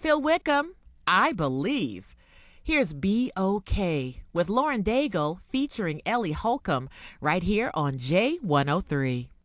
Phil Wickham, I Believe. Here's B.O.K. with Lauren Daigle featuring Ellie Holcomb right here on J103.